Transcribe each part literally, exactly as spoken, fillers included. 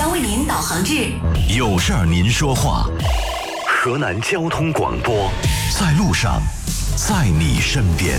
将为您导航至有事儿您说话。河南交通广播，在路上，在你身边。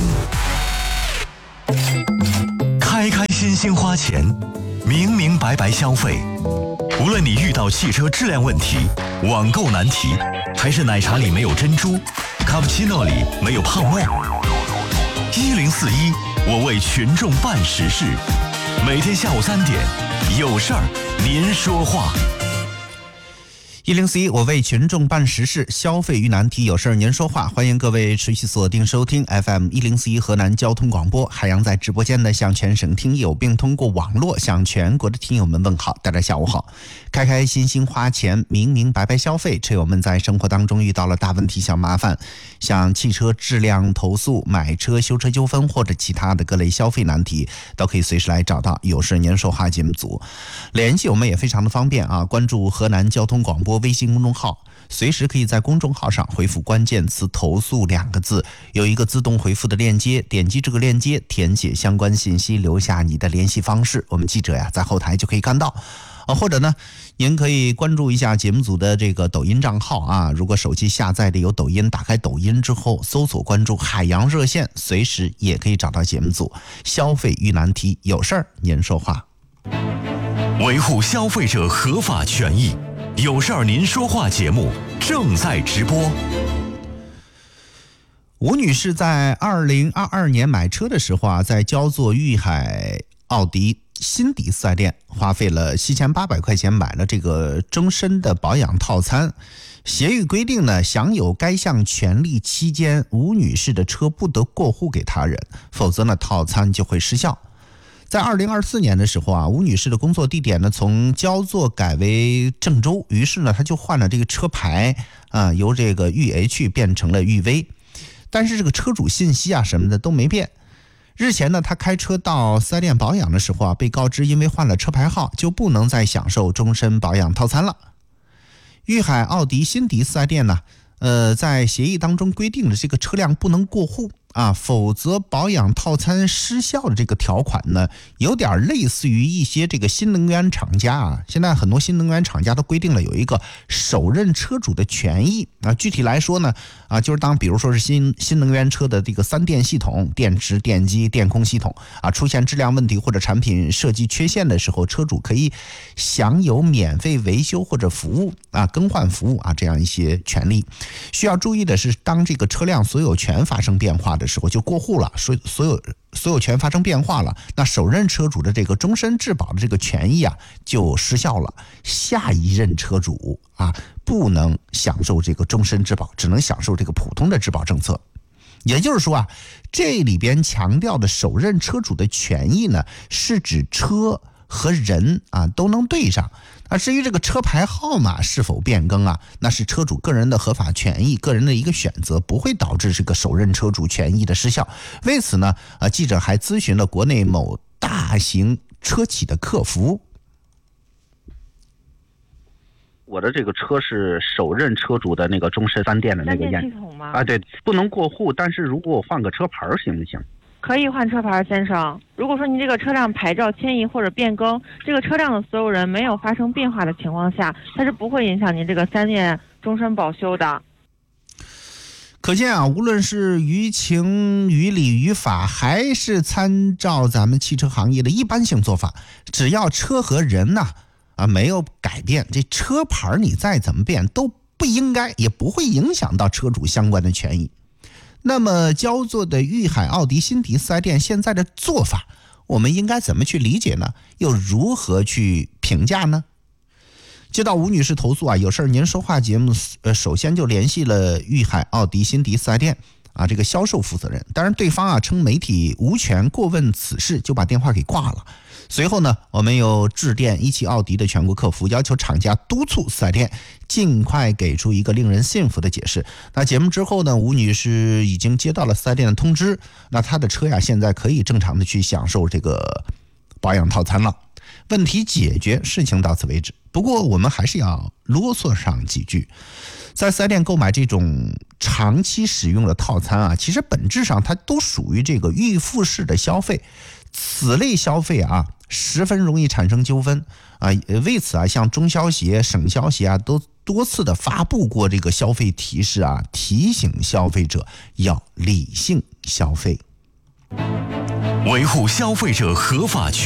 开开心心花钱，明明白白消费。无论你遇到汽车质量问题、网购难题，还是奶茶里没有珍珠，卡布奇诺里没有泡沫，一零四一，我为群众办实事。每天下午三点，有事儿您说话。 一零四一，我为群众办实事，消费与难题，有事儿您说话。欢迎各位持续锁定收听 F M 一零四一河南交通广播。海洋在直播间呢，向全省听友并通过网络向全国的听友们问好，大家下午好。开开心心花钱，明明白白消费。车友们在生活当中遇到了大问题、小麻烦，像汽车质量投诉、买车修车纠纷或者其他的各类消费难题，都可以随时来找到有事您说话节目组。联系我们也非常的方便啊，关注河南交通广播微信公众号，随时可以在公众号上回复关键词投诉两个字，有一个自动回复的链接，点击这个链接填写相关信息，留下你的联系方式，我们记者呀在后台就可以看到。啊，或者呢您可以关注一下节目组的这个抖音账号啊，如果手机下载的有抖音，打开抖音之后搜索关注海洋热线，随时也可以找到节目组。消费遇难题，有事儿您说话。 维护消费者合法权益，有事儿您说话节目正在直播。 吴女士在二零二二年买车的时候啊，在焦作裕海奥迪新迪四 S 店花费了七千八百块钱买了这个终身的保养套餐。协议规定呢，享有该项权利期间，吴女士的车不得过户给他人，否则呢套餐就会失效。在二零二四年的时候啊，吴女士的工作地点呢从焦作改为郑州，于是呢她就换了这个车牌啊，由这个豫 H 变成了豫 V， 但是这个车主信息啊什么的都没变。日前呢，他开车到四 S 店保养的时候啊，被告知因为换了车牌号，就不能再享受终身保养套餐了。裕海奥迪新迪四 S 店呢，呃，在协议当中规定的这个车辆不能过户啊，否则保养套餐失效的这个条款呢，有点类似于一些这个新能源厂家啊，现在很多新能源厂家都规定了有一个首任车主的权益啊。具体来说呢，啊，就是当比如说是新新能源车的这个三电系统，电池、电机、电控系统啊，出现质量问题或者产品设计缺陷的时候，车主可以享有免费维修或者服务啊、更换服务啊这样一些权利。需要注意的是，当这个车辆所有权发生变化的时候，就过户了，所所有所有权发生变化了，那首任车主的这个终身质保的这个权益啊就失效了，下一任车主啊不能享受这个终身质保，只能享受这个普通的质保政策。也就是说啊，这里边强调的首任车主的权益呢，是指车和人啊都能对上。而至于这个车牌号码是否变更啊，那是车主个人的合法权益，个人的一个选择，不会导致这个首任车主权益的失效。为此呢，呃，记者还咨询了国内某大型车企的客服。 我的这个车是首任车主的那个终身三电的那个验系统吗？ 啊，对，不能过户，但是如果我换个车牌行不行？ 可以换车牌，先生。如果说您这个车辆牌照迁移或者变更，这个车辆的所有人没有发生变化的情况下，它是不会影响您这个三电终身保修的。 可见啊，无论是于情于理于法，还是参照咱们汽车行业的一般性做法，只要车和人呢啊没有改变，这车牌你再怎么变都不应该，也不会影响到车主相关的权益。那么焦作的裕海奥迪新迪四 S 店现在的做法，我们应该怎么去理解呢？又如何去评价呢？接到吴女士投诉啊，有事您说话节目呃，首先就联系了裕海奥迪新迪四 S 店啊这个销售负责人，当然对方啊称媒体无权过问此事，就把电话给挂了。随后呢，我们又致电一汽奥迪的全国客服，要求厂家督促四 S 店尽快给出一个令人信服的解释。那节目之后呢，吴女士已经接到了四 S 店的通知，那她的车呀现在可以正常的去享受这个保养套餐了，问题解决，事情到此为止。不过我们还是要啰嗦上几句。在四 S 店购买这种长期使用的套餐啊，其实本质上它都属于这个预付式的消费。 此类消费啊，十分容易产生纠纷啊。为此啊，像中消协、省消协啊，都多次的发布过这个消费提示啊，提醒消费者要理性消费， 维护消费者合法权